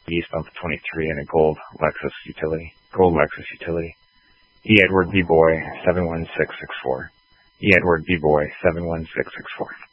East Bump 23 and a gold Lexus utility. E. Edward B. Boy 71664. E. Edward B. Boy 71664.